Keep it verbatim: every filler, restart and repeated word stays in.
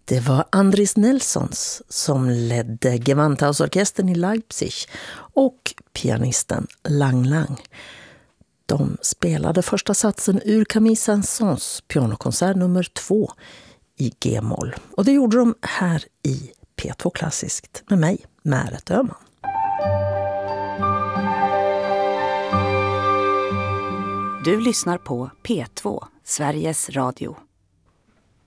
Det var Andris Nelsons som ledde Gewandhausorkestern i Leipzig och pianisten Lang Lang. De spelade första satsen ur Camille Saint-Saëns pianokonsert nummer två i G-moll. Och det gjorde de här i P två Klassiskt med mig, Märet Öhman. Du lyssnar på P två, Sveriges Radio.